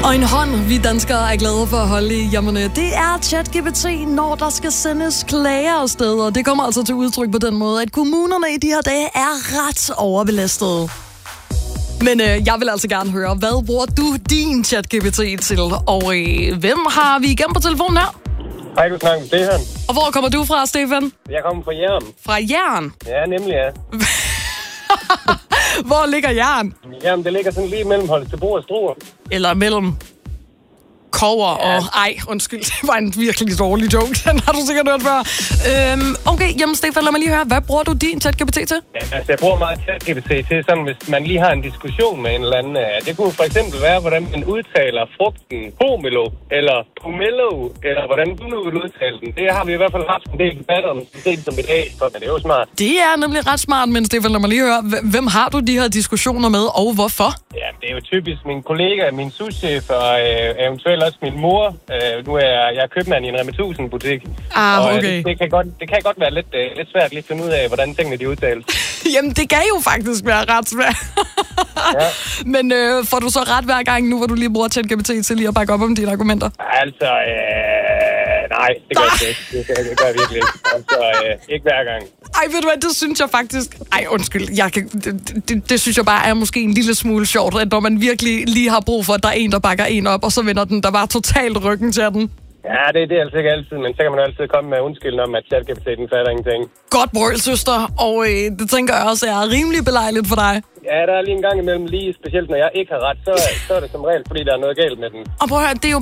Og en hånd, vi danskere er glade for at holde i jammerne, det er ChatGPT, når der skal sendes klager afsted. Og det kommer altså til udtryk på den måde, at kommunerne i de her dage er ret overbelastede. Men jeg vil altså gerne høre, hvad bruger du din ChatGPT til? Og hvem har vi igennem på telefonen her? Hej, du snakker med Stefan. Og hvor kommer du fra, Stefan? Jeg kommer fra Jern. Fra Jern? Ja, nemlig ja. Hvor ligger Jern? Jamen, det ligger sådan lige mellem Holstebro og Struer. Eller mellem Kover og... Ej, undskyld, det var en virkelig dårlig joke. Den har du sikkert hørt før. Okay, jamen Stefan, lad mig lige høre. Hvad bruger du din ChatGPT til? Ja, altså, jeg bruger meget ChatGPT til, sådan hvis man lige har en diskussion med en eller anden. Det kunne for eksempel være, hvordan man udtaler frugten pomelo, eller pomelo, eller hvordan du nu vil udtale den. Det har vi i hvert fald haft en del debat om, som i dag, så det er jo smart. Det er nemlig ret smart, men Stefan, lad mig lige høre. Hvem har du de her diskussioner med, og hvorfor? Ja, det er jo typisk min kollega, min souschef og eventuelt også min mor. Nu er jeg købmand i en Rema 1000 butik. Okay. Det kan godt være lidt svært lige at finde ud af, hvordan tingene de udtales. Jamen, det kan jo faktisk være ret svært. Ja. Men får du så ret hver gang nu, hvor du lige bruger ChatGPT til lige at bakke op om dine argumenter? Altså, nej, det gør jeg ikke. Det gør jeg virkelig ikke. Altså, ikke hver gang. Ej, ved du hvad, det synes jeg faktisk... Ej, undskyld, det synes jeg bare er måske en lille smule sjovt, at når man virkelig lige har brug for, at der er en, der bakker en op, og så vender den der bare totalt ryggen til den. Ja, det er altså ikke altid, men så kan man altid komme med undskyldning om, at ChatGPT den fatter ingenting. Godt brøl, søster, og det tænker jeg også er rimelig belejligt for dig. Ja, der er lige en gang imellem lige, specielt når jeg ikke har ret, så er det som regel, fordi der er noget galt med den. Og prøv at høre, det er jo